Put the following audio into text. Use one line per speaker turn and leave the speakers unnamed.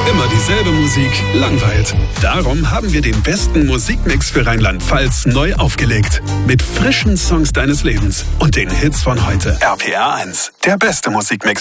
Immer dieselbe Musik langweilt. Darum haben wir den besten Musikmix für Rheinland-Pfalz neu aufgelegt. Mit frischen Songs deines Lebens und den Hits von heute. RPR 1, der beste Musikmix.